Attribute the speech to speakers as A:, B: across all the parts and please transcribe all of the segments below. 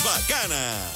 A: Bacana.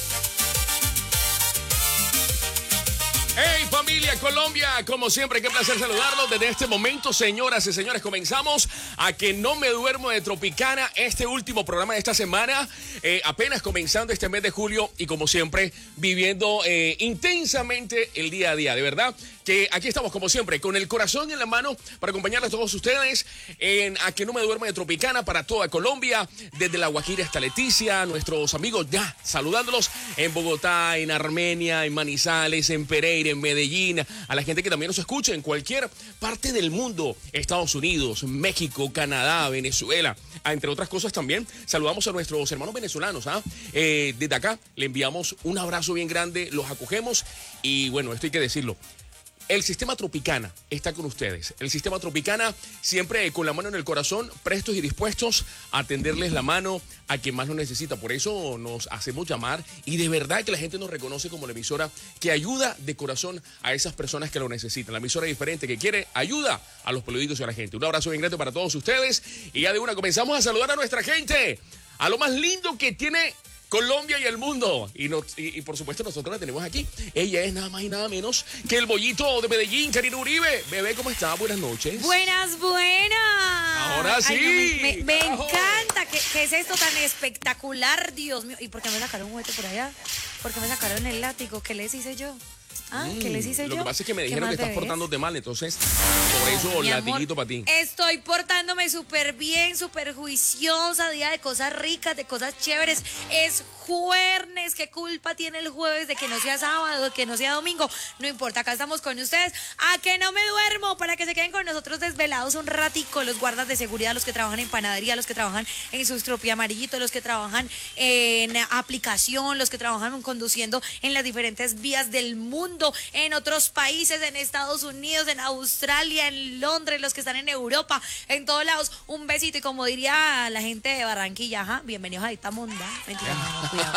B: Hey familia Colombia, como siempre, qué placer saludarlos desde este momento, señoras y señores. Comenzamos a que no me duermo de Tropicana, este último programa de esta semana, apenas comenzando este mes de julio y como siempre viviendo intensamente el día a día, de verdad que aquí estamos como siempre con el corazón en la mano para acompañarles a todos ustedes en A que no me duermo de Tropicana para toda Colombia, desde La Guajira hasta Leticia, nuestros amigos ya saludándolos en Bogotá, en Armenia, en Manizales, en Pereira, en Medellín, a la gente que también nos escucha en cualquier parte del mundo, Estados Unidos, México, Canadá, Venezuela, entre otras cosas también. Saludamos a nuestros hermanos venezolanos, desde acá le enviamos un abrazo bien grande, los acogemos y bueno, esto hay que decirlo. El sistema Tropicana está con ustedes. El sistema Tropicana siempre con la mano en el corazón, prestos y dispuestos a tenderles la mano a quien más lo necesita. Por eso nos hacemos llamar y de verdad que la gente nos reconoce como la emisora que ayuda de corazón a esas personas que lo necesitan. La emisora diferente que quiere ayuda a los políticos y a la gente. Un abrazo bien grande para todos ustedes y ya de una comenzamos a saludar a nuestra gente, a lo más lindo que tiene Colombia y el mundo. Y por supuesto nosotros la tenemos aquí. Ella es nada más y nada menos que el bollito de Medellín, Karina Uribe. Bebé, ¿cómo está? Buenas noches.
C: Buenas, buenas.
B: Ahora sí.
C: Ay, no, me encanta. ¿Qué es esto tan espectacular? Dios mío. ¿Y por qué me sacaron un juguete por allá? ¿Por qué me sacaron el látigo? ¿Qué les hice yo? ¿Qué les hice yo?
B: Lo que pasa es que me dijeron que estás portándote mal, entonces por eso latiguito para ti.
C: Estoy portándome súper bien, súper juiciosa, día de cosas ricas, de cosas chéveres. Es jueves, ¿qué culpa tiene el jueves de que no sea sábado, de que no sea domingo? No importa, acá estamos con ustedes. A que no me duermo, para que se queden con nosotros desvelados un ratico, los guardas de seguridad, los que trabajan en panadería, los que trabajan en Sustropía Amarillito, los que trabajan en aplicación, los que trabajan conduciendo en las diferentes vías del mundo, en otros países, en Estados Unidos, en Australia, en Londres, los que están en Europa, en todos lados. Un besito y como diría la gente de Barranquilla, bienvenidos a esta monda. Mentira, no, cuidado.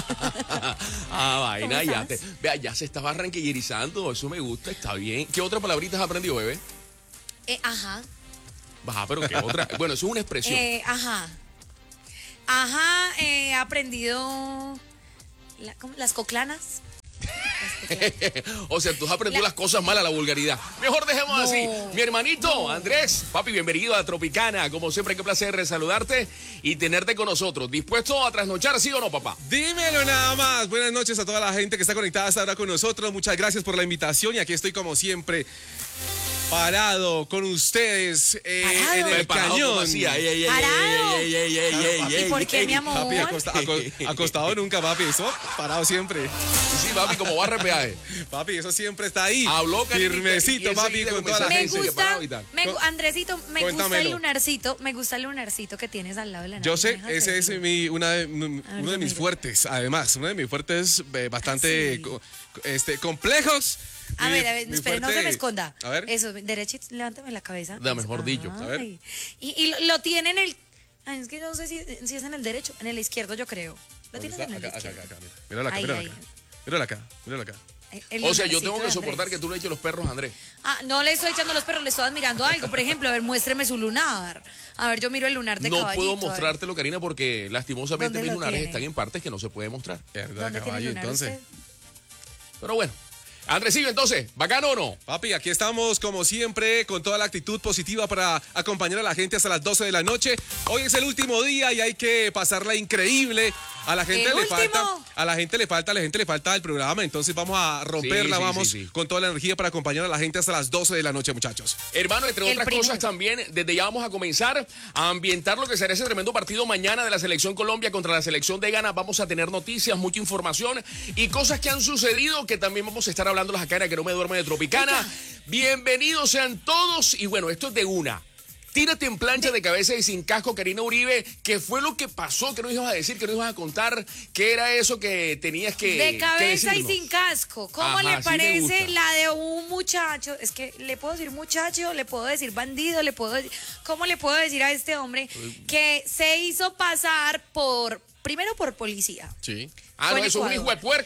B: Vaina, ya se está barranquillerizando, eso me gusta, está bien. ¿Qué otra palabrita has aprendido, bebé?
C: Ajá.
B: Baja, pero ¿qué otra? Bueno, eso es una expresión.
C: He aprendido las coclanas.
B: O sea, tú has aprendido las cosas malas, la vulgaridad. Mejor dejemos así. Mi hermanito Andrés, papi, bienvenido a Tropicana. Como siempre, qué placer saludarte y tenerte con nosotros. ¿Dispuesto a trasnochar, sí o no, papá?
D: Dímelo nada más. Buenas noches a toda la gente que está conectada hasta ahora con nosotros. Muchas gracias por la invitación y aquí estoy como siempre, parado con ustedes en el cañón.
C: ¿Y por qué, mi amor?
D: Papi, acostado nunca, papi. Eso, parado siempre.
B: Sí, papi, como barra peaje.
D: Papi, eso siempre está ahí.
B: Habló
D: firmecito, papi, con toda la gente.
C: Andresito, me gusta el lunarcito. Me gusta el lunarcito que tienes al lado de la nave.
D: Yo sé, ese es uno de mis fuertes, además. Uno de mis fuertes bastante complejos.
C: A ver, espere, no se me esconda.
D: A ver.
C: Eso, derechito, levántame la cabeza.
B: Da, mejor dicho.
D: A ver.
C: Y lo tiene en el... es que no sé si es en el derecho, en el izquierdo yo creo. Lo tienes en el izquierdo.
D: Acá, míralo acá.
B: O sea, yo tengo que soportar que tú le eches los perros a Andrés.
C: No le estoy echando los perros, le estoy admirando algo. Por ejemplo, a ver, muéstreme su lunar. A ver, yo miro el lunar de caballito.
B: No puedo mostrártelo, Karina, porque lastimosamente mis lunares están en partes que no se puede mostrar.
C: ¿Dónde tiene el lunar usted?
B: Pero bueno. Andresillo, entonces, ¿bacano o no?
D: Papi, aquí estamos como siempre con toda la actitud positiva para acompañar a la gente hasta las 12 de la noche. Hoy es el último día y hay que pasarla increíble. A la gente le falta el programa, entonces vamos a romperla, con toda la energía para acompañar a la gente hasta las 12 de la noche, muchachos.
B: Hermano, entre otras cosas también, desde ya vamos a comenzar a ambientar lo que será ese tremendo partido mañana de la Selección Colombia contra la Selección de Ghana. Vamos a tener noticias, mucha información y cosas que han sucedido que también vamos a estar hablándolas acá en A que no me duerme de Tropicana. Bienvenidos sean todos y bueno, esto es de una. Tírate en plancha de cabeza y sin casco, Karina Uribe. ¿Qué fue lo que pasó? ¿Qué nos ibas a decir? ¿Qué nos ibas a contar? ¿Qué era eso que tenías que
C: de cabeza
B: que
C: y sin casco. ¿Cómo le parece la de un muchacho? Es que le puedo decir muchacho, le puedo decir bandido, ¿cómo le puedo decir a este hombre que se hizo pasar primero por policía?
B: Sí. No, eso es un hijo de puerca.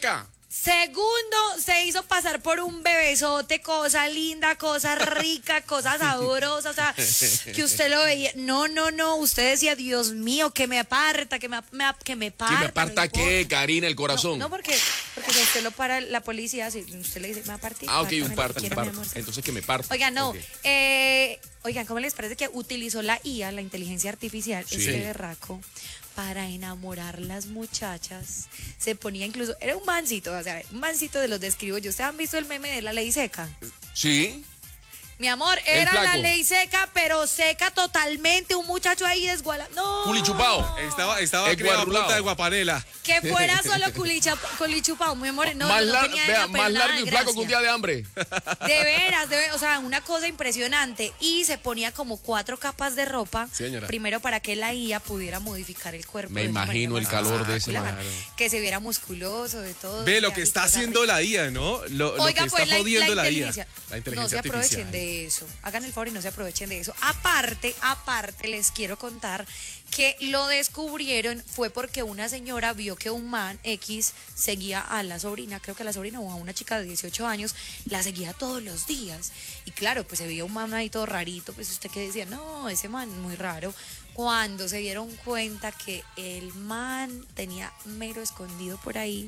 C: Segundo, se hizo pasar por un bebesote, cosa linda, cosa rica, cosa sabrosa, o sea, que usted lo veía. No, usted decía, Dios mío, que me aparta, que me parta.
B: ¿Que me aparta
C: no
B: qué,
C: importa.
B: Karina, el corazón?
C: No, porque si usted lo para la policía, si usted le dice, me va a partir.
B: Ah, ok, un
C: parte.
B: parto. Entonces que me parta.
C: Oigan, no.
B: Ok.
C: Oigan, ¿cómo les parece que utilizó la IA, la inteligencia artificial,
B: Sí.
C: este berraco, para enamorar las muchachas? Se ponía incluso, era un mancito, o sea, un mancito de los describo yo. ¿Ustedes han visto el meme de la ley seca?
B: Sí.
C: Mi amor,
B: El
C: era la
B: flaco.
C: ley seca, pero seca totalmente, un muchacho ahí desgualado. No.
B: Culichupao.
D: Estaba
B: El
D: criado a
B: cuadrulado.
D: punta de guapanela.
C: Que fuera solo culichupao, mi amor. No,
B: más
C: no
B: lar-
C: tenía
B: vea,
C: ni
B: más
C: nada
B: largo
C: de
B: y flaco que un
C: gracia.
B: día de hambre.
C: De veras, o sea, una cosa impresionante. Y se ponía como 4 capas de ropa.
D: Señora.
C: Primero para que la IA pudiera modificar el cuerpo.
B: Me
C: de una
B: imagino
C: manera
B: el
C: más
B: calor de ese
C: espectacular,
D: man.
C: que se viera musculoso, de todo.
D: Ve lo
C: ya,
D: que
C: y
D: está
C: cosas
D: haciendo
C: ricas.
D: la IA, ¿no? Lo
C: Oiga,
D: que
C: pues
D: está jodiendo la IA.
C: inteligencia.
D: La
C: No
D: inteligencia
C: se aprovechen
D: artificial.
C: de eso. Hagan el favor y no se aprovechen de eso. Aparte, les quiero contar que lo descubrieron fue porque una señora vio que un man X seguía a la sobrina, creo que a la sobrina o a una chica de 18 años, la seguía todos los días. Y claro, pues se veía un man ahí todo rarito, pues usted que decía, no, ese man muy raro. Cuando se dieron cuenta que el man tenía mero escondido por ahí,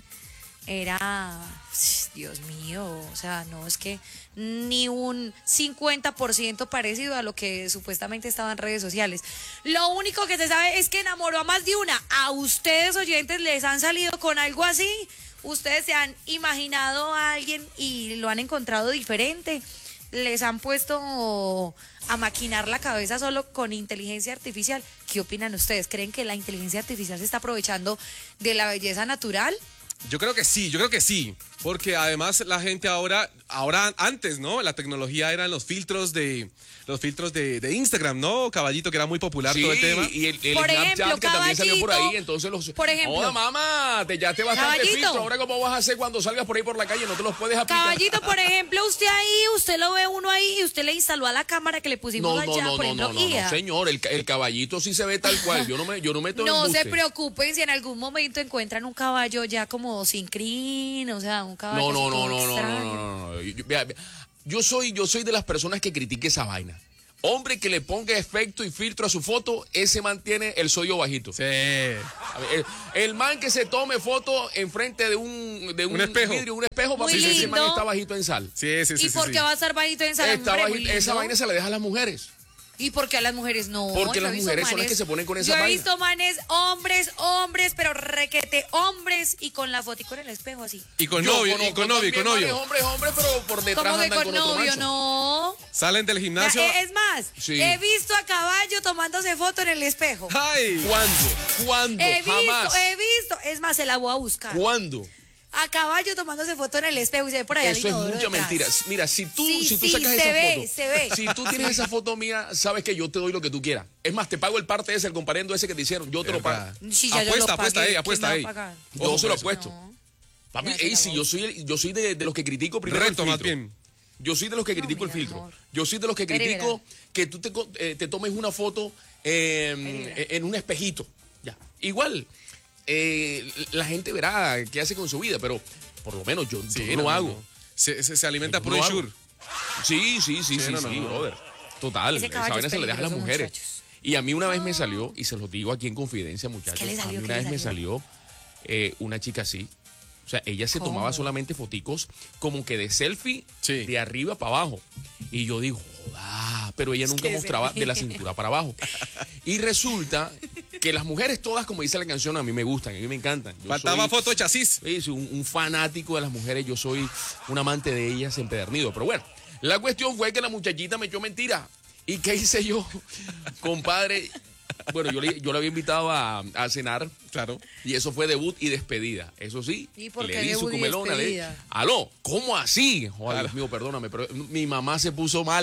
C: era, Dios mío, o sea, no es que ni un 50% parecido a lo que supuestamente estaba en redes sociales. Lo único que se sabe es que enamoró a más de una. ¿A ustedes, oyentes, les han salido con algo así? ¿Ustedes se han imaginado a alguien y lo han encontrado diferente? ¿Les han puesto a maquinar la cabeza solo con inteligencia artificial? ¿Qué opinan ustedes? ¿Creen que la inteligencia artificial se está aprovechando de la belleza natural?
D: Yo creo que sí, porque además la gente ahora antes, ¿no? La tecnología eran los filtros de Instagram, ¿no? Caballito, que era muy popular todo el tema.
B: Y el
C: Por
B: Snapchat
C: ejemplo,
B: que también salió por ahí,
C: Caballito,
B: entonces los...
C: por ejemplo.
B: Hola, mamá, ya te bastante
C: Caballito.
B: filtro, ahora cómo vas a hacer cuando salgas por ahí por la calle, no te los puedes aplicar.
C: Caballito, por ejemplo, usted lo ve uno ahí y usted le instaló a la cámara que le pusimos allá, por ejemplo, IA.
B: señor, el caballito sí se ve tal cual, yo no meto
C: No se
B: embuste.
C: preocupen si en algún momento encuentran un caballo ya como sin crin, o sea, un caballo así como extraño.
B: No. Yo soy de las personas que critique esa vaina. Hombre que le ponga efecto y filtro a su foto, ese mantiene el sodio bajito.
D: Sí.
B: A ver, el man que se tome foto enfrente de un
D: espejo.
B: vidrio, un espejo,
C: Muy
B: papi, ese man
C: lindo.
B: está bajito en sal.
D: Sí.
C: ¿Y por qué va a estar bajito en sala?
B: Está bajito, esa vaina se la deja a las mujeres.
C: ¿Y por qué a las mujeres no?
B: Porque
C: Yo he
B: las
C: visto
B: mujeres son las
C: manes-
B: que se ponen con esa
C: Yo he
B: vaina.
C: visto manes, hombres, pero requete hombres y con la fotico en el espejo así.
D: Y con
B: Yo
D: novio, y
B: conozco
D: con novio, y con
B: también
D: novio.
B: manes, hombres, pero por detrás
C: Como que
B: andan
C: con
B: con otro
C: novio,
B: macho.
C: no.
D: Salen del gimnasio.
C: Es más,
B: Sí.
C: he visto a caballo tomándose foto en el espejo.
D: ¡Ay!
B: ¿Cuándo? Jamás.
C: He visto. Es más, se la voy a buscar.
B: ¿Cuándo?
C: A caballo tomándose foto en el espejo y se ve por allá el
B: Eso es
C: inodoro
B: mucha
C: detrás.
B: mentira. Mira, si tú
C: Sí,
B: sacas
C: se
B: esa
C: ve,
B: foto,
C: se ve.
B: si tú tienes esa foto mía, sabes que yo te doy lo que tú quieras. Es más, te pago el parte ese, el comparendo ese que te hicieron. Yo te lo pago.
C: Sí, ya yo lo
D: Apuesta
C: pagué,
D: ahí, apuesta
C: ¿quién me
D: ahí.
C: va a pagar?
B: Yo
D: Ojo
B: se lo
D: con eso.
B: apuesto.
C: No.
B: Papi,
C: Ya se la
B: sí,
C: voy.
B: yo soy de los que critico primero
D: Reto,
B: el
D: más
B: filtro.
D: bien.
B: Yo soy de los que critico el
C: mira,
B: filtro.
C: amor.
B: Yo soy de los que
C: Pero
B: critico
C: verá.
B: que tú te tomes una foto en un espejito. Ya. Igual, la gente verá qué hace con su vida, pero por lo menos yo no lo hago.
D: Se alimenta
B: Yo
D: por
B: no
D: un
B: hago.
D: sure.
B: Sí,
D: no, no.
B: brother. Total.
C: Ese
B: Esa
C: caballo
B: vaina
C: es
B: se le deja a las
C: peligroso,
B: mujeres.
C: muchachos.
B: Y a mí una vez me salió, y se los digo aquí en confidencia, muchachos.
C: ¿Qué le salió?
B: A mí
C: ¿Qué
B: una
C: le
B: vez me
C: salió?
B: salió una chica así. O sea, ella se
C: ¿Cómo?
B: tomaba solamente foticos como que de selfie
D: Sí.
B: de arriba para abajo. Y yo digo, joda, pero ella nunca
C: que
B: mostraba
C: se-
B: de la cintura para abajo. Y resulta que las mujeres todas, como dice la canción, a mí me gustan, a mí me encantan. Yo
D: Faltaba
B: soy-
D: foto de chasis.
B: Sí, soy un fanático de las mujeres, yo soy un amante de ellas empedernido. Pero bueno, la cuestión fue que la muchachita me echó mentira. ¿Y qué hice yo? Compadre, bueno, yo le había invitado a cenar.
D: Claro.
B: Y eso fue debut y despedida. Eso sí,
C: ¿Y por
B: le
C: qué
B: di su
C: debut y
B: comelona.
C: despedida?
B: Aló, ¿cómo así? Joder,
D: Claro.
B: Dios mío, perdóname, pero mi mamá se puso mal.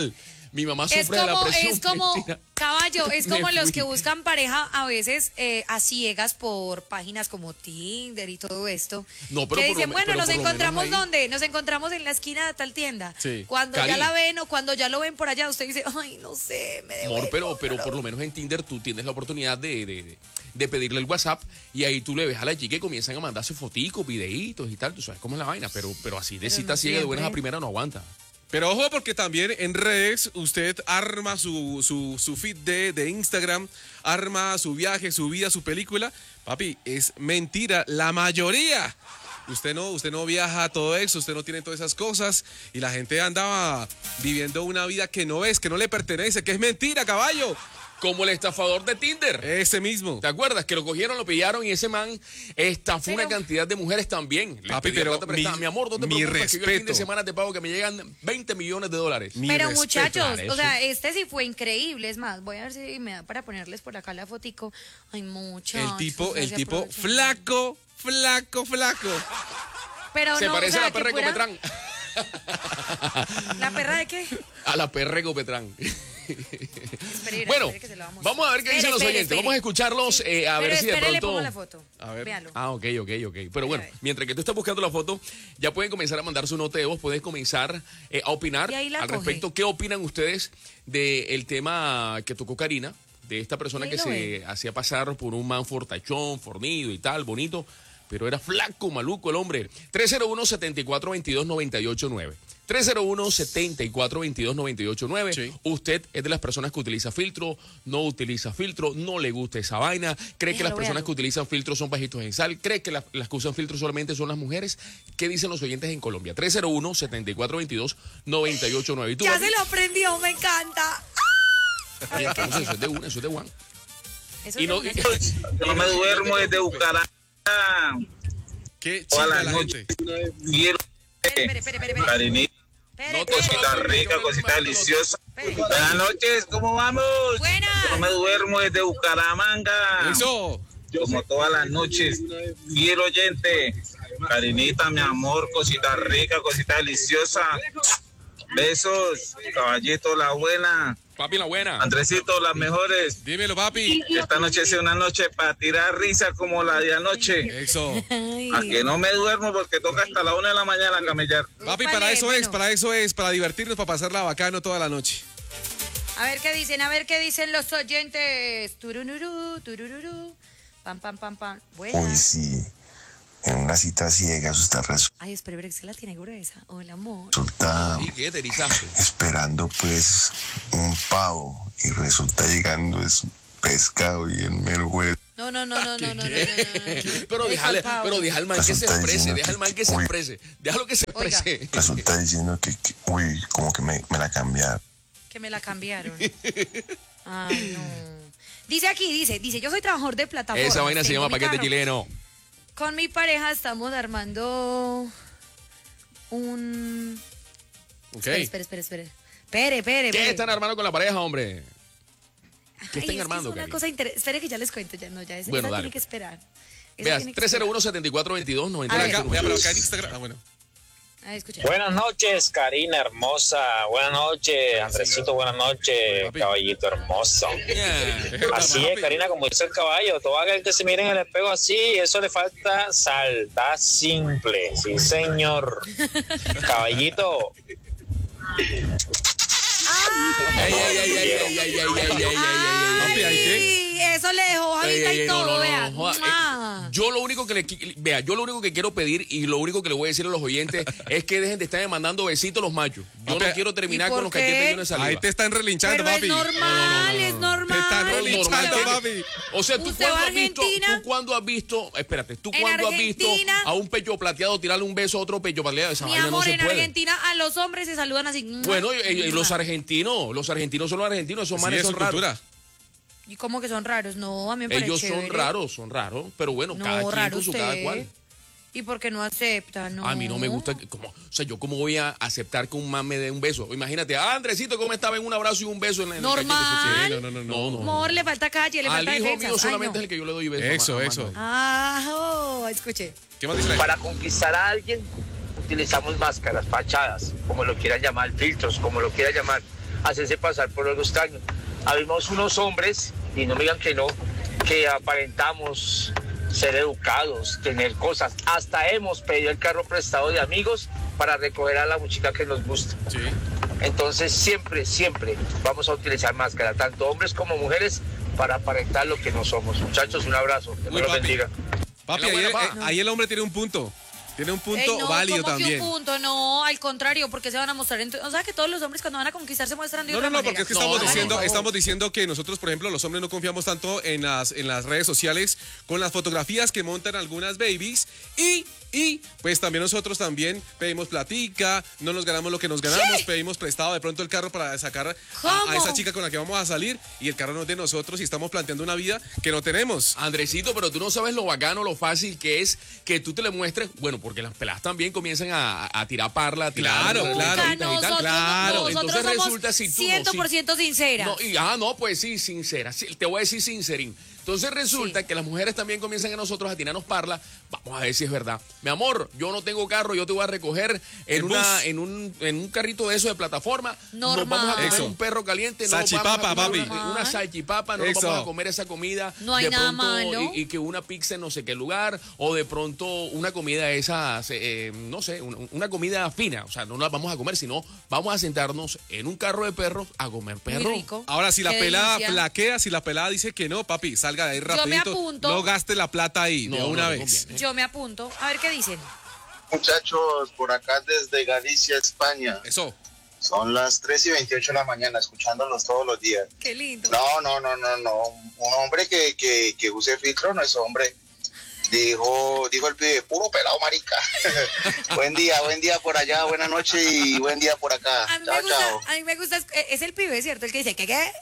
B: Mi mamá sufre de la presión.
C: Es como,
B: Mentira.
C: caballo, es como
B: Me
C: los
B: fui.
C: que buscan pareja a veces a ciegas por páginas como Tinder y todo esto.
B: No, pero
C: que
B: por lo
C: dicen,
B: me-
C: bueno,
B: pero
C: nos
B: por lo
C: encontramos
B: menos ahí-
C: ¿dónde? Nos encontramos en la esquina de tal tienda.
D: Sí.
C: Cuando
B: Cali.
C: ya la ven o cuando ya lo ven por allá, usted dice, ay, no sé, me
B: Amor,
C: devuelvo.
B: pero por lo menos en Tinder tú tienes la oportunidad de pedirle el WhatsApp y ahí tú le ves a la chica y comienzan a mandarse foticos, videitos y tal. Tú sabes cómo es la vaina, pero así de
C: Pero
B: cita
C: no
B: ciega de buenas a
C: siempre.
B: primera no aguanta.
D: Pero ojo, porque también en redes usted arma su feed de Instagram, arma su viaje, su vida, su película. Papi, es mentira. La mayoría. Usted no viaja todo eso, usted no tiene todas esas cosas y la gente andaba viviendo una vida que no es, que no le pertenece, que es mentira, caballo.
B: Como el estafador de Tinder.
D: Ese mismo.
B: ¿Te acuerdas? Que lo cogieron, lo pillaron y ese man estafó una
C: Pero-
B: cantidad de mujeres también. Le
D: Papi,
B: pedía
D: pero
B: plata prestada. Mi amor, no te
D: mi
B: preocupes que yo el fin de
D: respeto.
B: semana te pago que me llegan 20 millones de dólares.
D: Mi
C: Pero
D: respeto.
C: muchachos,
B: Claro,
C: o sea,
B: eso.
C: este sí fue increíble. Es más, voy a ver si me da para ponerles por acá la fotico. Ay, muchachos.
D: El tipo flaco.
C: Pero
B: Se
C: no,
B: parece
C: o sea,
B: a la perra de
C: que fuera-
B: Copetrán.
C: ¿La perra de qué?
B: A la perra de Copetrán.
C: Espere,
B: Bueno,
C: espere que se lo vamos
B: vamos a ver qué dicen los
C: Espere,
B: oyentes.
C: espere.
B: Vamos a escucharlos a
C: Pero
B: ver si de
C: espere, le
B: pronto.
C: pongo la foto.
D: A ver.
C: Véalo.
B: Ah, ok. Pero bueno,
C: A ver.
B: mientras que tú estás buscando la foto, ya pueden comenzar a mandar su nota de voz, pueden comenzar a opinar
C: Y ahí la
B: al
C: coge.
B: respecto. ¿Qué opinan ustedes del tema que tocó Karina? De esta persona
C: Ahí
B: que
C: lo
B: se
C: ven.
B: hacía pasar por un man fortachón, fornido y tal, bonito, pero era flaco, maluco el hombre. 301-7422-989. 301-7422-989.
D: Sí.
B: Usted es de las personas que utiliza filtro, no utiliza filtro, no le gusta esa vaina, cree que las
C: Véalo,
B: personas
C: véalo.
B: que utilizan filtros son bajitos en sal, cree que las que usan filtro solamente son las mujeres. ¿Qué dicen los oyentes en Colombia? 301-7422-989. ¿Y tú,
C: Ya
B: Gaby?
C: se lo aprendió, me encanta. Ay, qué
B: Entonces, eso es de una, eso es de one.
C: Eso
B: Y
C: es
B: no,
C: de
B: y-
C: una-
A: Yo no me duermo desde Bucaramanga.
D: Qué
A: Toda
D: chida
A: la
D: la
A: noche.
D: gente.
A: Quiero
C: Espere.
A: Carinita,
B: No te
A: cosita
B: Espere,
A: rica,
B: espere,
A: cosita
B: espere,
A: deliciosa.
C: espere.
A: Buenas noches, ¿cómo vamos?
C: Buenas.
A: Yo no me duermo desde Bucaramanga.
D: Eso.
A: Como todas las noches. Fiel oyente. Carinita, mi amor, cosita rica, cosita deliciosa. Besos, caballito, la buena.
B: papi, la buena.
A: Andresito, las mejores.
D: Dímelo, papi.
A: Que esta noche sea una noche para tirar risa como la de anoche.
D: Eso.
C: Ay.
A: A que no me duermo porque toca hasta la 1 de la mañana camellar.
D: Papi,
C: Vale,
D: para eso
C: bueno.
D: para divertirnos, para pasarla bacano toda la noche.
C: A ver qué dicen los oyentes. Turururú, turururú. Pam.
E: Hoy
C: Buenas.
E: sí, en una cita ciega, eso está
C: Ay, espere, que se la tiene gruesa. Hola, amor.
E: resulta
B: ¿Y qué terizazo?
E: esperando pues un pavo y resulta llegando es un pescado y el mero juez
C: No.
B: Pero deja al man que se
E: Resulta
B: exprese,
E: diciendo
B: deja al man que se
E: uy.
B: exprese, déjalo que se
C: Oiga.
B: exprese.
E: resulta diciendo uy, como que me la cambiaron.
C: Que me la cambiaron. Ay, no. Dice aquí, dice, yo soy trabajador de plataforma.
B: Esa vaina se llama paquete chileno.
C: Con mi pareja estamos armando un...
D: Ok.
C: Espere.
B: ¿Qué están armando con la pareja, hombre? ¿Qué están armando,
C: Es una
B: Cari?
C: cosa espere que ya les cuento, esa
B: Bueno,
C: esa
B: dale,
C: tiene que
B: pues.
C: esperar. Esa
B: Veas,
C: tiene que esperar.
B: 301-7422-989.
C: A ver.
D: Acá, vea, pero acá en Instagram. Ah, bueno.
C: Ah, escucha.
F: Buenas noches, Karina hermosa. Buenas noches, Andresito. Buenas noches,
D: Papi.
F: caballito hermoso.
B: Yeah.
F: Así es, Karina, como dice el caballo. Todo aquel que se mire en el espejo así, eso le falta sal. Está simple. Sí, señor. Caballito.
D: Papi, ¿hay qué?
C: Sí, eso le dejó Javita y todo, vea.
B: joda.
C: ¡Mua!
B: Yo lo único que quiero pedir y lo único que le voy a decir a los oyentes es que dejen de estar mandando besitos a los machos. Yo
D: Papi,
B: no quiero terminar
C: ¿y
B: con
C: por
B: los
C: qué?
B: cachetes llenos de saliva.
D: Ahí te están relinchando,
C: Pero
D: papi.
C: es normal, es
D: Te están
C: normal.
D: relinchando,
B: Normal.
D: papi.
B: O sea, ¿tú
C: ¿Usted va a Argentina?
B: cuándo has visto, espérate, tú
C: En
B: cuándo has visto
C: Argentina-
B: a un pecho plateado tirarle un beso a otro pecho plateado? Esa
C: Mi
B: vaina
C: amor,
B: no se
C: en
B: puede.
C: Argentina a los hombres se saludan así.
B: Bueno, y los argentinos son los argentinos, esos
D: Sí,
B: manes
D: es
B: son
D: su
B: raros.
D: cultura.
C: ¿Y cómo que son raros? No, a mí me parece
B: Ellos
C: chévere.
B: son raros, pero bueno,
C: No,
B: cada quien
C: raro
B: con su
C: usted.
B: cada cual.
C: ¿Y por qué no acepta? No.
B: A mí no me gusta, o sea, yo cómo voy a aceptar que un man me dé un beso. Imagínate, Andresito, ¿cómo estaba en un abrazo y un beso en el
C: Normal.
B: cachete?
D: Sí, no.
C: Amor, le falta calle, le
B: Al
C: falta
B: hijo
C: defensa.
B: mío solamente es el que yo le doy beso.
D: Eso.
B: no.
C: Escuche.
D: ¿Qué más dice?
G: Para conquistar a alguien utilizamos máscaras, fachadas, como lo quieran llamar, filtros, como lo quieran llamar.
F: hacerse pasar por algo extraño. Habemos unos hombres, y no me digan que no, que aparentamos ser educados, tener cosas. Hasta hemos pedido el carro prestado de amigos para recoger a la muchacha que nos gusta.
D: Sí.
F: Entonces siempre vamos a utilizar máscara, tanto hombres como mujeres, para aparentar lo que no somos. Muchachos, un abrazo. Dios me los bendiga.
D: Papi, ahí el hombre tiene un punto. Tiene un punto
C: no,
D: válido
C: ¿cómo
D: también.
C: Que un punto? No, al contrario, porque se van a mostrar. O sea, que todos los hombres cuando van a conquistar se muestran de otra manera.
D: Porque es que estamos diciendo que nosotros, por ejemplo, los hombres no confiamos tanto en las redes sociales con las fotografías que montan algunas babies y pues también nosotros también pedimos platica, no nos ganamos lo que nos ganamos,
C: ¿Sí?
D: pedimos prestado de pronto el carro para sacar a esa chica con la que vamos a salir y el carro no es de nosotros y estamos planteando una vida que no tenemos.
B: Andresito, pero tú no sabes lo bacano, lo fácil que es que tú te le muestres, bueno, porque las peladas también comienzan a tirar parla, a tirar...
D: Claro.
C: Nosotros
B: Entonces
C: somos
B: resulta si tú
C: 100% sinceras.
B: Pues sí, sincera. Sí, te voy a decir sincerín. Entonces resulta que las mujeres también comienzan a nosotros a tirarnos parla. Vamos a ver si es verdad. Mi amor, yo no tengo carro, yo te voy a recoger en un carrito de eso de plataforma.
C: Normal.
B: Nos vamos a comer
D: Eso.
B: un perro caliente.
D: Salchipapa,
B: vamos a comer
D: papi.
B: una salchipapa, no nos
D: Eso.
B: vamos a comer esa comida.
C: No hay
B: de
C: nada
B: pronto,
C: malo.
B: Y que una pizza en no sé qué lugar, o de pronto una comida esa, no sé, una comida fina. O sea, no la vamos a comer, sino vamos a sentarnos en un carro de perros a comer perro.
C: Muy rico.
D: Ahora, si la
C: Qué
D: pelada
C: delicia.
D: flaquea, si la pelada dice que no, papi, salga de ahí
C: me
D: rapidito.
C: apunto.
D: No gaste la plata ahí, de una
B: no
D: vez.
B: conviene.
C: Yo me apunto. A ver qué dicen.
E: Muchachos, por acá desde Galicia, España.
D: Eso.
E: Son las 3:28 de la mañana, escuchándolos todos los días.
C: Qué lindo.
E: No. Un hombre que use filtro no es hombre. Dijo el pibe, puro pelado, marica. Buen día por allá, buena noche y buen día por acá.
C: A mí me gusta, es el pibe, ¿cierto? El que dice, ¿qué?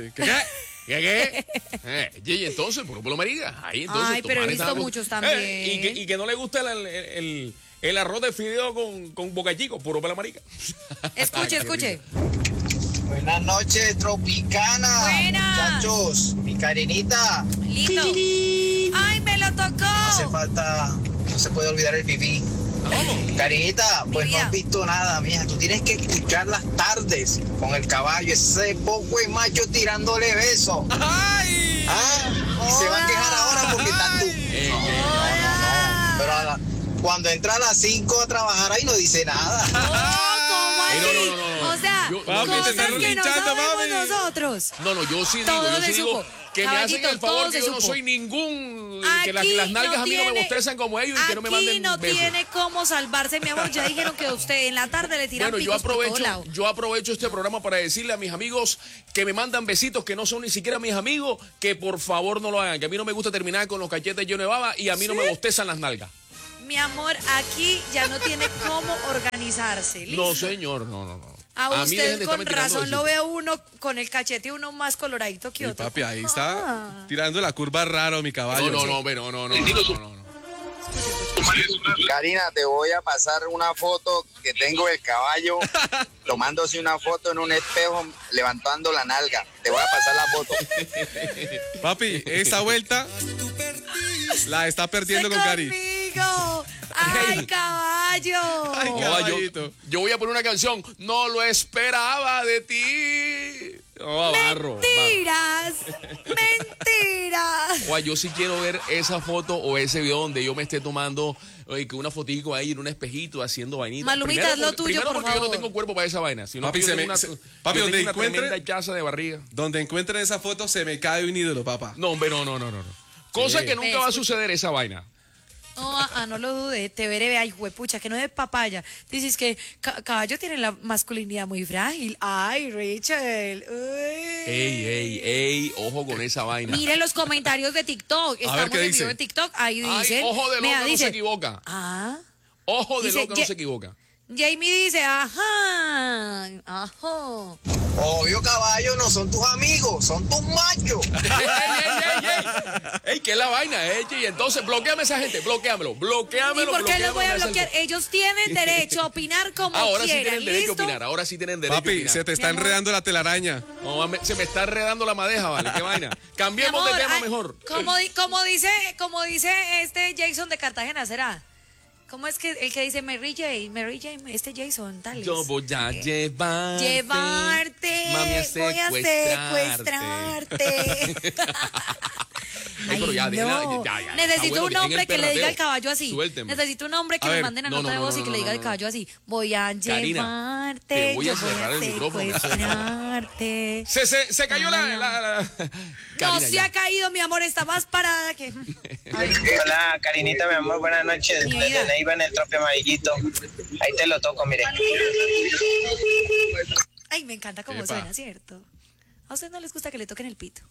B: ¿Qué? Y entonces, por lo marica. Ahí entonces.
C: Ay, pero he
B: tomar
C: visto
B: esta-
C: muchos también.
B: Y que no le gusta el arroz de fideo con boca chico, puro pela marica.
C: Escuche.
G: Buenas noches, Tropicana.
C: Buenas.
G: Muchachos, mi Karinita.
C: Lindo. Ay, me lo tocó.
G: Hace falta, no se puede olvidar el pipí. Karinita, pues no
C: vida.
G: has visto nada, mija. Tú tienes que escuchar las tardes con el caballo, ese poco de macho tirándole besos.
D: ¡Ay!
G: Y se van a quejar ahora porque están tú.
C: Hola.
G: Pero cuando entra a las 5 a trabajar ahí no dice nada.
C: ¿Cómo así?
B: No.
C: O sea,
B: Yo-
D: Papi, te
C: cosas
D: están
C: que no
D: linchando,
C: sabemos
D: papi.
C: nosotros.
B: No, yo sí
C: Todo se
B: digo
C: supo.
B: que me hacen
C: Caballito,
B: el favor
C: todo
B: que
C: se
B: yo no
C: supo.
B: soy ningún, que las
C: Aquí
B: nalgas a mí no me
C: tiene-
B: bostezan como ellos y que no me
C: Aquí
B: manden
C: no
B: besos.
C: tiene cómo salvarse, mi amor. Ya dijeron que usted en la tarde le tiran
B: Bueno,
C: picos por todos lados.
B: yo aprovecho este programa para decirle a mis amigos que me mandan besitos que no son ni siquiera mis amigos, que por favor no lo hagan, que a mí no me gusta terminar con los cachetes llenos de baba y a mí no me bostezan las nalgas.
C: Mi amor, aquí ya no tiene cómo organizarse. ¿listo?
B: No, señor, no.
C: A
B: mí dejen
C: usted
B: de
C: con
B: estarme tirando
C: razón lo
B: besitos.
C: veo uno con el cachete uno más coloradito que
D: Y
C: otro.
D: papi, ahí está tirando la curva raro, mi caballo.
B: No.
H: Karina, te voy a pasar una foto que tengo del caballo tomándose una foto en un espejo levantando la nalga. Te voy a pasar la foto.
D: Papi, esta vuelta la está perdiendo con Cari.
C: Conmigo. ¡Ay, caballo!
D: Ay,
B: No,
D: caballito.
B: yo voy a poner una canción. No lo esperaba de ti. No, barro.
C: ¡Mentiras! ¡Mentiras!
B: Guay, yo sí quiero ver esa foto o ese video donde yo me esté tomando que una fotico ahí en un espejito haciendo vainita.
C: Malumita, haz lo tuyo,
B: primero
C: por
B: porque yo no
C: favor.
B: tengo cuerpo para esa vaina. Sino
D: Papi,
B: que yo tengo
D: papi,
B: yo
D: donde
B: tengo una
D: encuentre-
B: tremenda chaza de barriga.
D: Donde encuentren esa foto se me cae un ídolo, papá.
B: No, hombre, no. Cosa
D: Sí.
B: que nunca va a suceder esa vaina.
C: No, no lo dude, te veré, ay, huepucha, que no es de papaya. Dices que caballo tiene la masculinidad muy frágil. Ay, Rachel. Uy.
B: Ey, ojo con esa vaina.
C: Mire los comentarios de TikTok.
D: ver,
C: Estamos
D: ¿qué
C: en
D: dice?
C: video de TikTok. Ahí
B: Ay,
C: dicen.
B: ojo de
C: mira,
B: loca no
C: dice,
B: se equivoca.
C: Ah.
B: Ojo de
C: Dice,
B: loca no se equivoca.
C: Jamie dice, ajá.
G: Obvio, caballo, no son tus amigos, son tus machos.
B: ey, ¿qué es la vaina? Y entonces bloqueame a esa gente, bloqueamelo.
C: ¿Y por qué los voy a bloquear? Ellos tienen derecho a opinar como
B: Ahora sí
C: quieran.
B: tienen derecho a
C: ¿listo?
B: opinar, ahora sí tienen derecho a
D: Papi,
B: opinar.
D: se te está
C: Mi amor.
D: enredando la telaraña.
B: No, se me está enredando la madeja, ¿vale? ¿Qué vaina?
C: Mi
B: Cambiemos
C: amor,
B: de tema
C: ay,
B: mejor.
C: como dice este Jason de Cartagena, ¿será? ¿Cómo es que el que dice Mary J, este Jason, tal?
B: Yo voy a llevarte. Mami,
C: Voy a secuestrarte.
B: Ay, pero ya,
C: no.
B: ya.
C: Necesito un hombre que le diga al caballo así.
B: Suélteme.
C: Necesito un hombre que me mande una nota de voz y que le diga al caballo así. Voy a
B: Karina,
C: llevarte.
B: te voy a cerrar el micrófono.
C: Secuestrarte.
B: Se cayó la...
C: No
B: Karina,
C: se
B: ya.
C: ha caído, mi amor, está más parada que.
I: Hola, Karinita, mi amor, buenas noches.
C: Mi vida.
I: Desde Neiva en el Trope Amarillito. Ahí te lo toco, mire.
C: Ay, me encanta cómo
D: Epa.
C: suena, ¿cierto? ¿A ustedes no les gusta que le toquen el pito?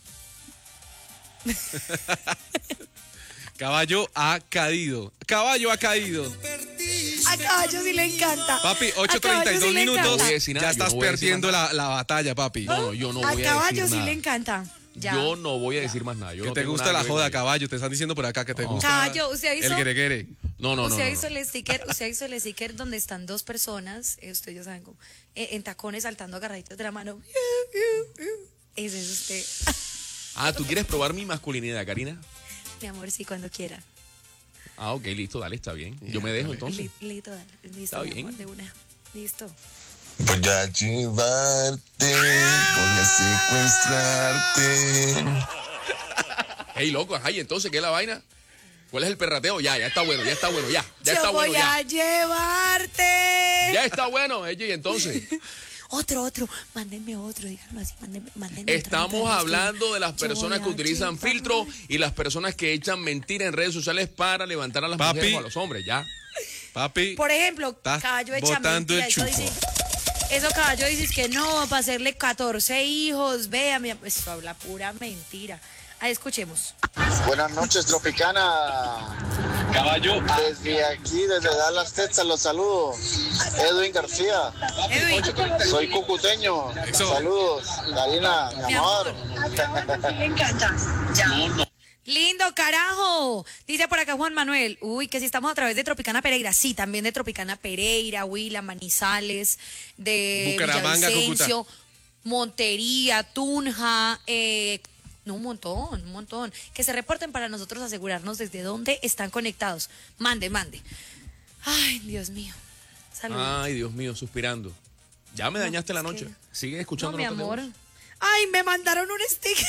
D: Caballo ha caído. Caballo ha caído.
C: A caballo sí le encanta.
D: Papi,
C: A caballo
D: 8:32
C: sí le
D: minutos.
C: encanta.
B: voy a decir nada,
D: Ya
B: yo no
D: estás
B: voy a decir
D: perdiendo
B: más
D: la batalla, papi.
B: No, yo no
C: A
B: voy a
C: caballo
B: decir
C: sí
B: nada.
C: le encanta. Ya.
B: Yo no voy a decir más nada. Yo
D: Que
B: no
D: te
B: tengo
D: gusta
B: nada
D: la
B: que
D: joda,
B: ver.
D: caballo. Te están diciendo por acá que te gusta
C: Caballo, ¿usted ha visto?
D: el guereguere.
B: No.
C: Usted ha visto el sticker donde están dos personas, ustedes ya saben cómo, en tacones saltando agarraditos de la mano. Ese es usted.
B: Ah, ¿tú quieres probar mi masculinidad, Karina?
C: Mi amor, sí, cuando quiera.
B: Ah, ok, listo, dale, está bien. Yo me dejo entonces.
C: Listo, dale. Listo,
B: Está
C: mi
B: bien.
C: amor, de una. Listo.
J: Voy a llevarte, voy a secuestrarte.
B: Hey, loco, ay, entonces, ¿qué es la vaina? ¿Cuál es el perrateo? Ya está bueno, ya. Ya
C: Yo
B: está
C: voy
B: bueno,
C: a
B: ya.
C: llevarte.
B: Ya está bueno, y entonces.
C: Otro. Mándenme otro, díganlo así. Mándenme
B: Estamos hablando de las
C: Yo
B: personas que
C: voy a
B: utilizan
C: llevar.
B: filtro y las personas que echan mentira en redes sociales para levantar a las
D: Papi.
B: mujeres o a los hombres, ya.
D: Papi,
C: Por ejemplo,
D: estás
C: caballo echa
D: botando
C: mentira.
D: el
C: Eso
D: chupo.
C: dice, eso caballo dices que no, para hacerle 14 hijos. Vea, eso habla pura mentira. Ahí escuchemos.
E: Buenas noches, Tropicana.
D: caballo.
E: Desde aquí, desde Dallas, Texas, los saludo. Edwin García.
C: Edwin,
E: Soy cucuteño.
D: Eso.
E: Saludos, Karina, mi
C: mi
E: amor.
C: amor. Lindo, carajo. Dice por acá Juan Manuel. Uy, que si estamos a través de Tropicana Pereira. Sí, también de Tropicana Pereira, Huila, Manizales, de
D: Bucaramanga,
C: Villavicencio, Montería, Tunja, no, un montón. Que se reporten para nosotros asegurarnos desde dónde están conectados. Mande. Ay, Dios mío. Saludos.
B: Ay, Dios mío, suspirando. Ya me dañaste la
C: es
B: noche.
C: que-
B: Sigue
C: No,
B: escuchando
C: mi
B: notas de
C: amor.
B: voz.
C: Ay, me mandaron un sticker.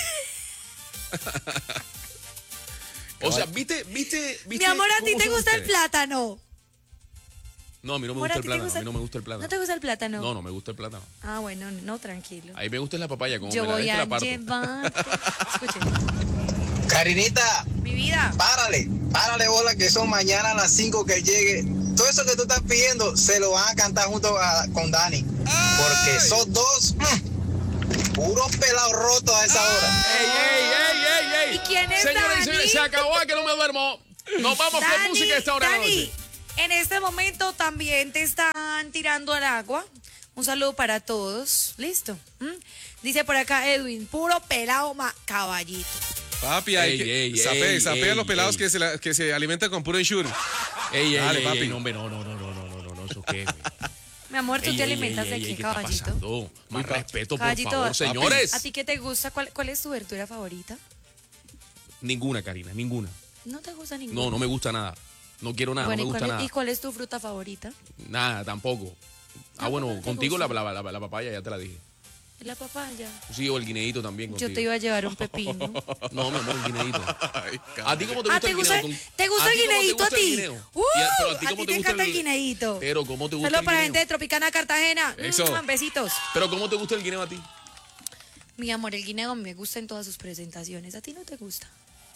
B: O sea, ¿viste?
C: Mi amor, ¿a ti
B: cómo
C: te
B: son
C: gusta el
B: ustedes?
C: plátano?
B: No, a mí no me
C: Amor,
B: gusta
C: ¿a
B: el
C: ti te
B: plátano.
C: gusta-
B: A mí no me gusta el plátano.
C: ¿No te gusta el plátano?
B: No me gusta el plátano.
C: Ah, bueno, no, tranquilo.
B: A mí me gusta la papaya, como
C: Yo
B: me la
C: voy
B: des, te
C: a
B: la parto.
C: llevarte. Escuchen.
G: Karinita,
C: Mi vida.
G: párale bola que son mañana a las 5 que llegue. Todo eso que tú estás pidiendo se lo van a cantar junto con Dani. Porque esos dos, puros pelados rotos a esa hora.
B: ¡Ey!
C: ¿Y quién es
B: Señoras y
C: Dani?
B: señores, se acabó, que no me duermo. Nos vamos con música a esta hora de la
C: Dani,
B: noche.
C: en este momento también te están tirando al agua. Un saludo para todos. ¿Listo? ¿Mm? Dice por acá Edwin, puro pelado caballito.
D: Papi, hay
B: Ey,
D: que
B: ey,
D: sapea
B: ey,
D: a los pelados
B: ey.
D: que se alimentan con puro ensure.
B: Ey,
D: Dale, papi.
B: no, hombre, no, eso qué, güey.
C: Mi amor, ¿tú
B: Ey,
C: te
B: ey,
C: alimentas
B: ey,
C: de
B: ey,
C: qué,
B: ¿qué está
C: caballito?
B: pasando? Más respeto, por
C: Caballito,
B: favor, señores.
C: ¿A ti qué te gusta? ¿Cuál es tu verdura favorita?
B: Ninguna, Karina, ninguna.
C: ¿No te gusta ninguna?
B: No me gusta nada. No quiero nada,
C: Bueno,
B: no me gusta nada.
C: ¿y cuál es tu fruta favorita?
B: Nada, tampoco. Ah, bueno,
C: ¿no te
B: contigo
C: gusta?
B: la papaya, ya te la dije.
C: La papaya.
B: Sí, o el guineíto también contigo.
C: Yo te iba a llevar un pepino.
B: No, mi amor, el guineíto.
D: Ay,
B: ¿A ti cómo te gusta
C: ¿te
B: el
C: gusta,
B: guineo?
C: ¿te gusta el
B: ti cómo te
C: guineíto a
B: gusta el
C: ti?
B: guineo?
C: ¡Uh!
B: Pero a ti
C: a
B: cómo
C: ti
B: te
C: te
B: gusta
C: encanta el
B: el
C: guineíto.
B: Pero ¿cómo te gusta
C: Solo
B: el
C: para
B: guineo?
C: gente de Tropicana Cartagena.
D: Eso.
C: Besitos.
B: Pero ¿cómo te gusta el guineo a ti?
C: Mi amor, el guineo me gusta en todas sus presentaciones. ¿A ti no te gusta?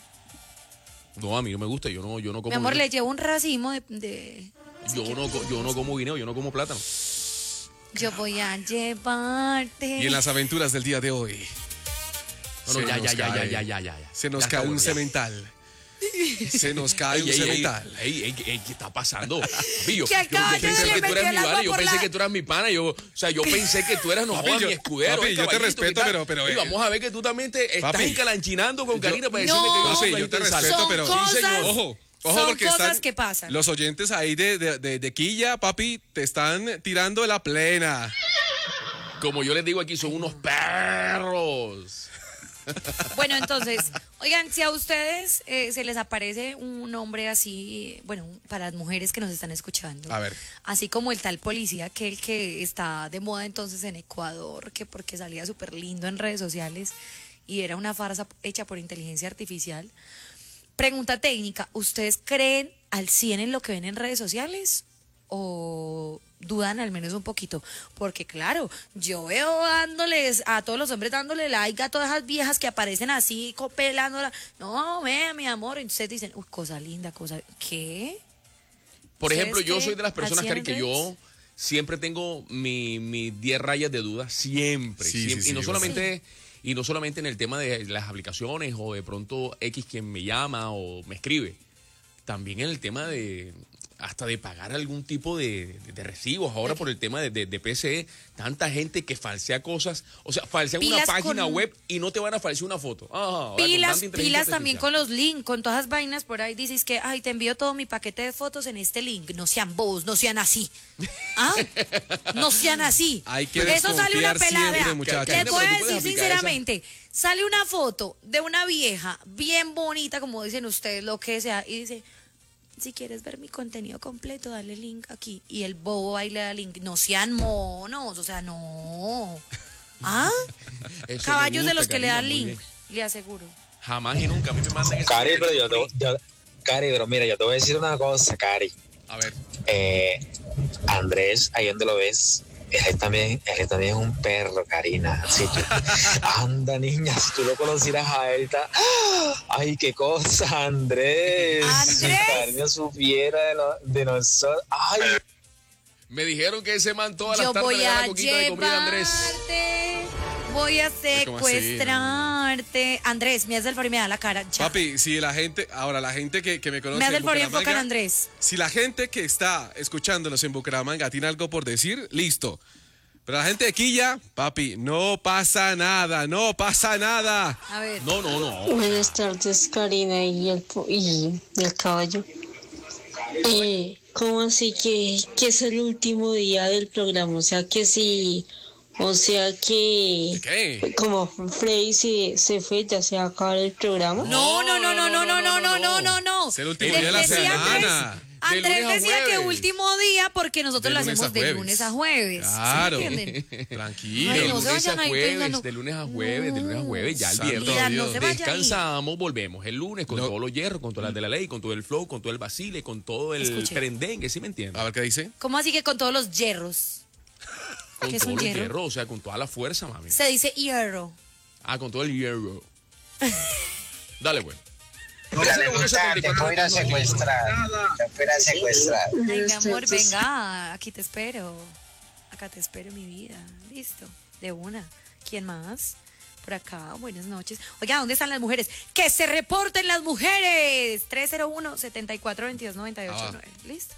B: No, a mí no me gusta, yo no como
C: Mi amor,
B: guineo.
C: le llevo un racimo de...
B: Yo no como guineo, yo no como plátano.
C: Yo voy a llevarte.
D: Y en las aventuras del día de hoy.
B: No,
D: Se
B: ya.
D: Se nos
B: Ya
D: cae
B: está
D: un
B: bueno, ya.
D: cemental. Se nos cae un cemental.
B: Ey, ¿qué está pasando? Papi, yo
C: Que al caballo
B: pensé
C: le
B: que tú
C: metió
B: eras
C: el
B: mi
C: agua
B: pana, yo
C: por
B: pensé
C: la-
B: que tú eras mi pana, yo pensé que tú eras no
D: Papi,
B: jodas,
D: yo-
B: mi escudero.
D: papi,
B: el
D: yo te
B: caballito,
D: respeto,
B: ¿qué tal?
D: pero-
B: Y vamos a ver que tú también te estás
D: Papi,
B: encalanchinando con Karina para
C: No,
B: decirme que
D: No, sí,
B: soy
D: yo te
B: interesante.
D: respeto,
C: Son
D: pero
C: cosas-
D: ojo
C: son
D: porque
C: cosas
D: están
C: que pasan.
D: los oyentes ahí de Quilla, papi, te están tirando de la plena.
B: Como yo les digo aquí, son unos perros.
C: Bueno, entonces, oigan, si a ustedes se les aparece un hombre así, bueno, para las mujeres que nos están escuchando,
D: A ver.
C: así como el tal policía, que el que está de moda entonces en Ecuador, que porque salía súper lindo en redes sociales y era una farsa hecha por inteligencia artificial. Pregunta técnica, ¿ustedes creen al 100 en lo que ven en redes sociales o dudan al menos un poquito? Porque claro, yo veo dándoles a todos los hombres dándole like a todas esas viejas que aparecen así pelándola. No, vea, mi amor, y ustedes dicen, uy, cosa linda, cosa, ¿qué?
B: Por ejemplo,
C: ¿Ustedes
B: yo
C: qué?
B: soy de las personas,
C: ¿Al 100
B: Cari, que
C: en
B: yo siempre tengo mi 10 rayas de duda, siempre.
D: Sí,
B: siempre.
D: sí,
B: Y no
D: sí,
B: solamente... Y no solamente en el tema de las aplicaciones o de pronto X quien me llama o me escribe, también en el tema de hasta de pagar algún tipo de recibos. Ahora por el tema de PCE, tanta gente que falsea cosas, o sea, falsean una
C: Pilas
B: página
C: con-
B: web y no te van a falsear una foto. Ahora, con
C: Pilas,
B: tanta inteligencia
C: pilas también
B: artificial.
C: con los links, con todas las vainas por ahí dices que, ay, te envío todo mi paquete de fotos en este link. No sean bobos, no sean así. ¿Ah? No sean así.
D: Hay que
C: Eso sale una
D: desconfiar
C: pelada.
D: siempre,
C: Vea,
D: muchachos.
C: les
B: Pero
C: voy
B: tú
C: a
B: puedes
C: decir
B: aplicar
C: sinceramente, sale una foto de una vieja bien bonita, como dicen ustedes, lo que sea, y dice, si quieres ver mi contenido completo, dale link aquí. Y el bobo ahí le da link. No sean monos, o sea, no. ¿Ah?
B: Eso me
C: Caballos de
B: gusta,
C: los que le dan
B: Karina, muy
C: link,
B: bien.
C: le aseguro.
B: Jamás y nunca a mí me mandan eso.
K: Cari, pero Cari, pero mira, yo te voy a decir una cosa, Cari.
D: A ver.
K: Andrés, ahí donde lo ves, él también es un perro, Karina. Si tú, anda, niña, si tú lo conocieras a él, ay, qué cosa, Andrés. Si
C: ¿Andrés?
K: Karina supiera de nosotros. Ay,
B: Me dijeron que ese man todas las
C: Yo
B: tardes
C: voy
B: le da
C: a
B: la coquita de comida a Andrés.
C: llevarte, voy a
D: ¿Cómo así?
C: secuestrarte. Andrés, me hace el favor y me da la cara. Ya.
D: Papi, si la gente, ahora la gente que me conoce
C: Me hace
D: en
C: el favor y enfoca en
D: Bucaramanga,
C: Andrés.
D: si la gente que está escuchándonos en Bucaramanga tiene algo por decir, listo. Pero la gente de Quilla, papi, no pasa nada, no pasa nada.
C: A ver.
B: No.
L: Buenas tardes, Karina y el caballo. ¿Cómo así que es el último día del programa? O sea que sí, o sea que
D: ¿Qué?
L: como Freddy se fue, ya se va a acabar el programa.
C: No.
D: Es el último día de la
C: Decía
D: semana.
C: Andrés
B: De lunes a
C: decía que
B: jueves.
C: último día porque nosotros
D: De
C: lo
D: lunes
C: hacemos
D: a
C: de
D: jueves.
C: lunes a jueves.
D: Claro.
C: ¿Sí me entienden?
D: Tranquilo.
C: Ay,
B: De
C: no se
B: lunes a
C: vayan ahí
B: jueves,
C: pensando.
B: de lunes a jueves, de lunes a jueves, ya el
D: Santo
B: viernes.
C: Mira, no
D: Dios.
C: se vayan ahí.
B: Descansamos, volvemos el lunes con
D: No.
B: todos los hierros, con todas las de la ley, con todo el flow, con todo el vacile, con todo el
C: Escuche.
B: trendengue, ¿sí me entiendes?
D: A ver qué dice.
C: ¿Cómo así que con todos los hierros?
B: Con
C: ¿qué es
B: todos
C: un
B: los
C: hierro?
B: hierros, o sea, con toda la fuerza, mami.
C: Se dice hierro.
B: Ah, con todo el hierro. Dale, güey.
I: Dale, gusta, te voy a ir a secuestrar. Te voy a ir a secuestrar.
C: Ay, mi amor, venga, aquí te espero. Acá te espero, mi vida. Listo, de una. ¿Quién más? Por acá, buenas noches. Oiga, ¿dónde están las mujeres? ¡Que se reporten las mujeres! 301-7422-989. Listo,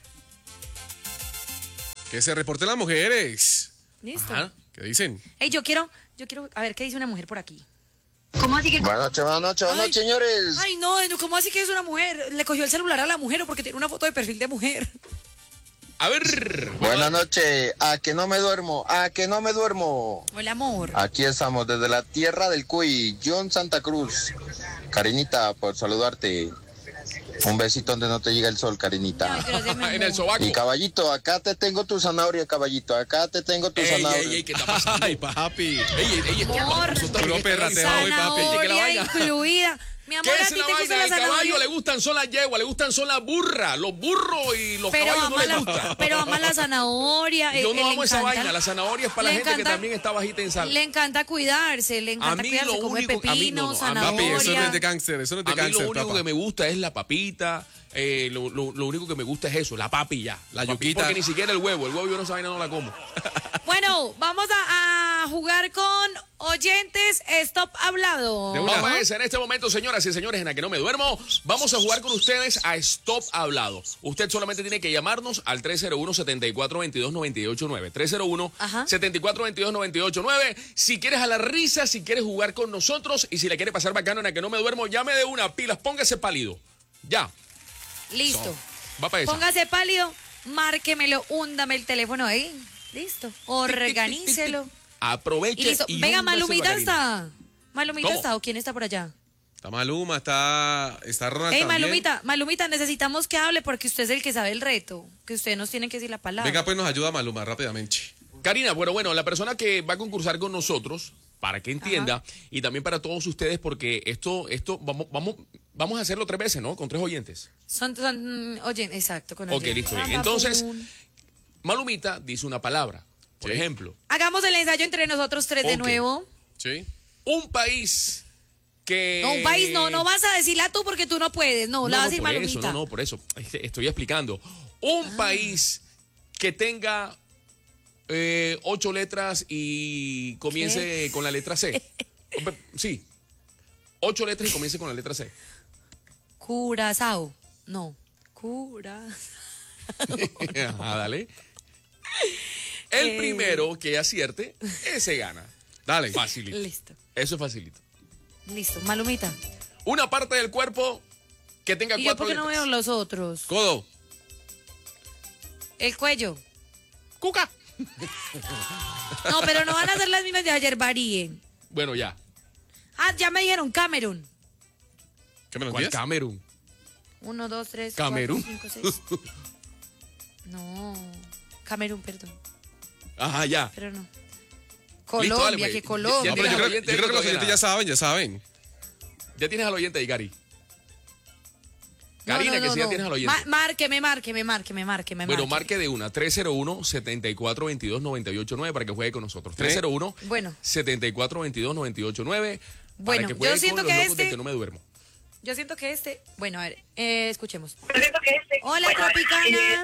D: Que se reporten las mujeres.
C: listo.
B: Ajá.
D: ¿Qué dicen?
C: Ey, yo quiero, a ver qué dice una mujer por aquí. ¿Cómo así que?
E: Buenas noches,
C: Ay,
E: señores.
C: Ay, no, ¿cómo así que es una mujer? Le cogió el celular a la mujer o porque tiene una foto de perfil de mujer.
B: A ver.
E: Buenas noches. A que no me duermo, a que no me duermo.
C: Hola, amor.
E: Aquí estamos desde la tierra del Cuy, John Santa Cruz. Karinita, por saludarte. Un besito donde no te llega el sol, Karinita.
C: Ay, gracias, mi
B: En el
C: amor.
B: sobaco.
E: Y caballito, acá te tengo tu zanahoria, caballito. Acá te tengo tu zanahoria.
B: ¿qué está pasando?
D: Ay, papi.
C: Amor,
B: eso está
D: puro
B: bien,
D: perrateo hoy, papi.
C: zanahoria
B: ¿Qué la vaina?
C: incluida. Mi amor,
B: ¿Qué
C: a
B: es
C: ti
B: la
C: te gusta
B: vaina?
C: la
B: Al caballo
C: zanahoria.
B: le gustan son las yeguas, le gustan son las burras, los burros y los
C: Pero
B: caballos no
C: ama,
B: les gusta.
C: pero ama la zanahoria.
B: Yo
C: le
B: no amo esa
C: encanta-
B: vaina, la zanahoria es para la
C: le
B: gente que
C: encanta-
B: también está bajita en sal.
C: Le encanta cuidarse, le encanta
B: A mí
C: cuidarse,
B: lo
C: come
B: único- a mí
C: pepino,
B: no, a mí-
C: zanahoria.
D: Papi, eso no es de cáncer, eso no es de
B: A mí
D: cáncer,
B: lo único
D: papá.
B: que me gusta es la papita, lo único que me gusta es eso, la papi ya.
D: La
B: papi,
D: yuquita.
B: Porque ni siquiera el huevo yo no esa vaina no la como.
C: Bueno, vamos a jugar con oyentes Stop Hablado.
D: De una.
B: Vamos a en este momento, señoras y señores, en la que no me duermo, vamos a jugar con ustedes a Stop Hablado. Usted solamente tiene que llamarnos al 301-7422-989.
C: Ajá.
B: 301-7422-989. Si quieres a la risa, si quieres jugar con nosotros y si le quiere pasar bacano en la que no me duermo, llame de una, pilas, póngase pálido. Ya,
C: Listo.
B: va para esa.
C: Póngase pálido, márquemelo, húndame el teléfono ahí. Listo. Organícelo.
B: Aproveche
C: Y listo.
B: y
C: Venga,
B: húndaselo a
C: Malumita
B: Karina.
C: está. Malumita
B: ¿Cómo?
C: está o quién está por allá.
D: Está Maluma, está Ronald
C: Ey,
D: también.
C: Malumita, necesitamos que hable porque usted es el que sabe el reto. Que usted nos tiene que decir la palabra.
D: Venga, pues nos ayuda Maluma rápidamente.
B: Karina, bueno, la persona que va a concursar con nosotros, para que entienda, y también para todos ustedes, porque esto, vamos a hacerlo 3 veces, ¿no? Con 3 oyentes.
C: Oye, exacto. Con
B: Ok, listo, bien. Entonces, Malumita dice una palabra. Por ejemplo,
C: hagamos el ensayo entre nosotros 3 de
B: Ok.
C: nuevo.
D: Sí.
B: un país que...
C: No, un país no vas a decirla tú porque tú no puedes. No, la vas a decir
B: por
C: Malumita.
B: eso, por eso. Estoy explicando. Un país que tenga 8 letras y comience con la letra C. Sí. 8 letras y comience con la letra C.
C: Curazao. No. Curazao.
B: Ajá, dale. El primero que acierte, ese gana. Dale. Facilito.
C: Listo.
B: Eso es facilito.
C: Listo. Malumita.
B: Una parte del cuerpo que tenga
C: ¿Y yo
B: 4
C: por qué
B: letras.
C: no veo los otros?
D: Codo.
C: El cuello.
B: Cuca.
C: No, pero no van a ser las mismas de ayer, varíen.
B: Bueno, ya.
C: Ah, ya me dijeron Camerún.
B: ¿Cuál Camerún?
C: 1, 2, 3,
B: Camerún.
C: 4, 5, 6. No. Camerún, perdón.
B: Ajá, ya.
C: Pero no.
B: Listo, dale,
C: Colombia,
B: pues.
C: que Colombia.
D: No, pero yo creo que los oyentes ya saben.
B: Ya tienes al oyente ahí, Gary. Karina, que sí ya tienes al oyente.
C: Márqueme.
B: Bueno, marque de una, 301-7422-989 para que juegue con nosotros. 301
C: Bueno.
B: 7422-989
C: Bueno,
B: para que juegue
C: yo siento
B: con los
C: que
B: locos de que no me duermo.
C: Yo siento que bueno, a ver, escuchemos. Hola, Tropicana.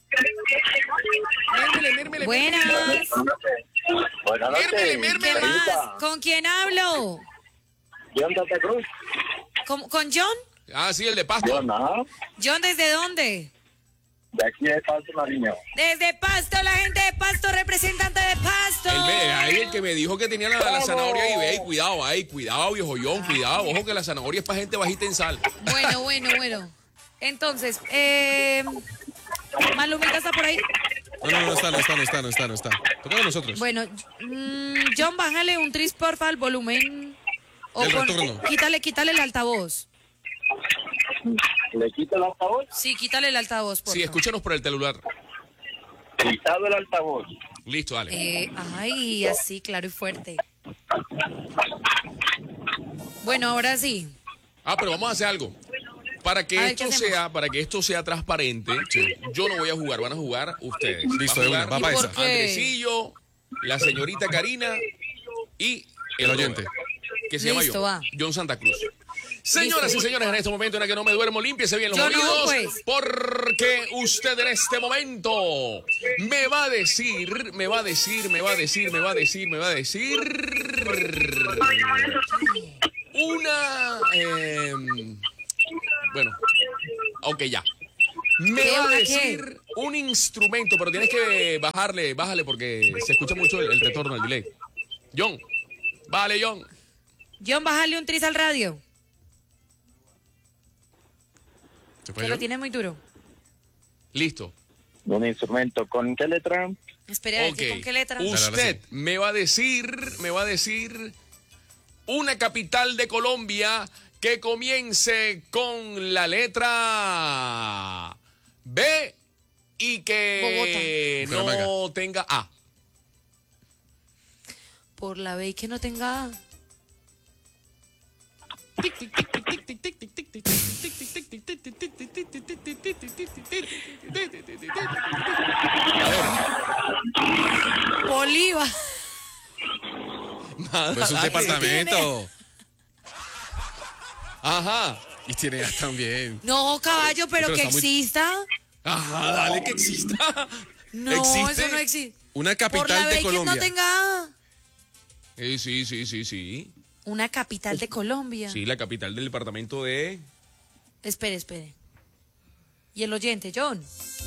C: Buenas.
M: Buenas noches.
C: ¿Qué más? ¿Con quién hablo?
M: John Santa Cruz.
C: ¿Con John?
B: Ah, sí, el de Pasto.
C: John, ¿desde dónde?
M: De aquí de Pasto, Nariño.
C: Desde Pasto, la gente de Pasto, representante de Pasto.
B: Ahí el que me dijo que tenía la zanahoria ahí, ve, cuidado, viejo John, cuidado, ojo que la zanahoria es para gente bajita en sal.
C: Bueno. Entonces, Malumita está por ahí.
D: No está. Toca de nosotros.
C: Bueno, John, bájale un tris, porfa, al volumen.
D: El retorno.
C: Quítale el altavoz.
M: ¿Le quito el altavoz?
C: Sí, quítale el altavoz, porfa.
B: Sí, escúchanos por el celular.
M: Quitado el altavoz.
B: Listo, dale.
C: Ay, así, claro y fuerte. Bueno, ahora sí.
B: Pero vamos a hacer algo. Para que esto sea transparente, yo no voy a jugar, van a jugar ustedes.
D: Listo,
B: va a jugar
D: va para esa.
B: Andresillo, la señorita Karina y el oyente, que se
C: Listo,
B: llama
C: va.
B: John Santa Cruz. Señoras y señores, en este momento en el que no me duermo, límpiese bien los
C: Yo no,
B: oídos,
C: pues.
B: porque usted en este momento me va a decir una... bueno, ok, ya. Me va a decir un instrumento, pero tienes que bájale porque se escucha mucho el retorno, el delay. John, vale, John.
C: John, bájale un tris al radio.
D: ¿Se fue
C: Que lo
D: John?
C: tiene muy duro.
B: Listo.
M: Un instrumento. ¿Con qué letra?
C: Espera, a ver,
B: Ok.
C: ¿con qué letra?
B: Usted me va a decir una capital de Colombia que comience con la letra B y que
C: Bogotá.
B: no tenga A.
C: Por la B y que no tenga A. Bolívar.
D: Pues un departamento.
B: Ajá.
D: Y tiene A también.
C: No, caballo, pero que
D: está muy-
C: exista.
B: Ajá, dale que exista.
C: No,
B: ¿Existe?
C: eso no existe.
D: Una
C: Por la
D: capital
C: B
D: de
C: y que
D: Colombia.
C: no tenga A.
B: Sí.
C: Una capital de Colombia.
B: Sí, la capital del departamento de...
C: Espere. Y el oyente, John.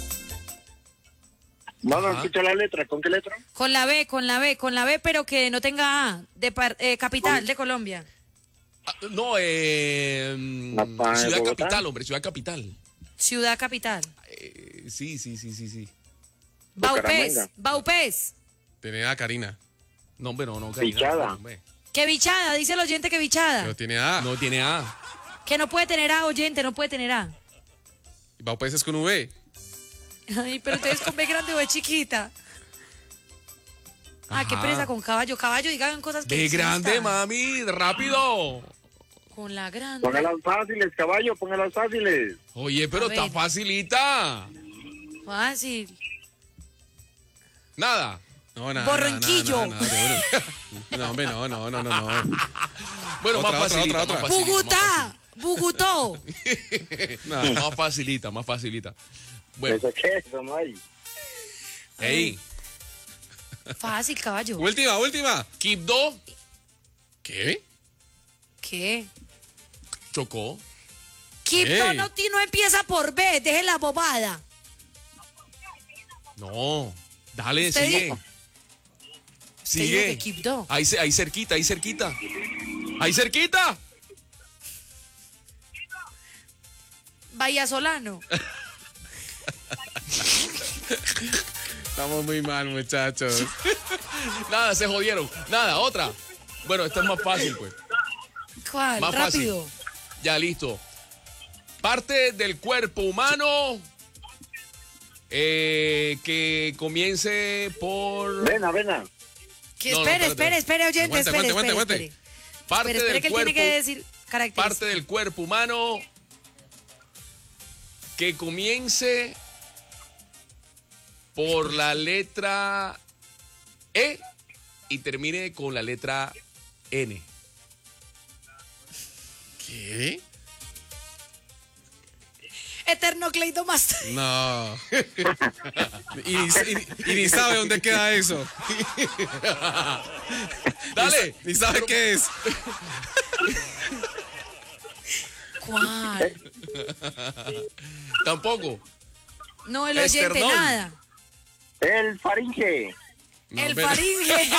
M: No escucho la letra. ¿Con qué letra?
C: Con la B, pero que no tenga A. Capital de Colombia.
B: No, ciudad
M: Bogotá.
B: capital, hombre, ciudad capital.
C: Ciudad capital.
B: Sí.
C: Baupés.
D: Tiene A Karina.
B: No, hombre, no, Karina.
M: Pichada.
B: No, hombre.
C: Que bichada, dice el oyente que bichada.
D: No tiene A.
B: No tiene A.
C: Que no puede tener A, oyente, no puede tener A.
D: Y Baupeces es con V.
C: Ay, pero ustedes con B grande o B chiquita. Ah, qué
B: Ajá.
C: pereza con caballo. Caballo, digan cosas que
B: B grande,
C: existan.
B: mami, rápido.
C: Con la grande.
M: Póngalas fáciles, caballo, póngalas fáciles.
B: Oye, pero
C: A
B: está
C: ver.
B: facilita.
C: Fácil.
B: Nada.
D: No, nada.
C: Borronquillo.
D: Nada, no, hombre, no.
B: Bueno,
D: Otra,
B: más facilita.
D: otra.
B: Más facilita,
C: Bogotá. Bogotó.
B: más facilita, más facilita. Bueno,
M: ¿Eso qué? Eso no hay.
B: ey,
C: Fácil, caballo.
D: Última.
B: Quibdó
D: ¿Qué?
C: ¿Qué?
B: chocó.
C: Quibdó
D: Ey.
C: no empieza por B, deje la bobada.
B: No, dale,
C: Usted
B: sigue.
C: dijo. dijo
B: Sigue.
C: que Quibdó.
B: Ahí cerquita. Ahí cerquita.
C: Bahía Solano.
D: Estamos muy mal, muchachos.
B: Nada, se jodieron. Nada, otra. Bueno, esta es más fácil, pues.
C: ¿Cuál?
B: Más
C: Rápido.
B: fácil. Ya, listo. Parte del cuerpo humano que comience por...
M: Vena.
C: Que
B: No,
C: espere, oyente,
D: Aguante.
C: espere.
B: Parte
C: Espere,
B: del
C: que él
B: cuerpo...
C: tiene que decir características.
B: Parte del cuerpo humano que comience por la letra E y termine con la letra N.
D: ¿Qué?
C: Eternocleidomasto.
D: No. y ni sabe dónde queda eso.
B: Dale.
D: Ni sabe qué es.
C: ¿Cuál?
B: Tampoco.
C: No, el oyente,
B: Esternón.
C: nada.
M: El faringe.
D: No,
C: El
D: hombre,
C: faringe.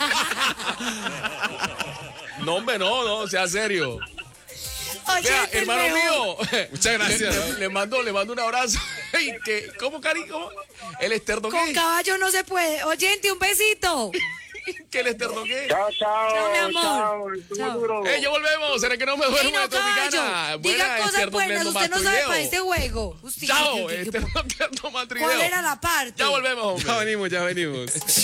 B: No, hombre, no, sea serio. Vea,
C: Oyente, el
B: hermano
C: mejor.
B: mío.
D: Muchas gracias.
B: Le mando un abrazo. ¿Cómo, Cari? ¿Cómo? ¿El externo
C: Con
B: qué?
C: caballo no se puede. Oyente, un besito.
B: ¿Qué el externo qué?
M: Chao,
C: Chao, mi amor.
M: chao. Estuvo
C: Chao.
M: duro.
B: Ya volvemos. ¿Será que no me duermo
C: Ey, no,
B: de Tropicana?
C: caballo. Diga cosas
B: externo
C: buenas.
B: Glendo
C: Usted no sabe
B: Matrideo.
C: para este juego. Usted-
B: Chao, externo Glendo Matrideo.
C: ¿Cuál era la parte?
B: Ya volvemos, hombre.
D: Ya venimos.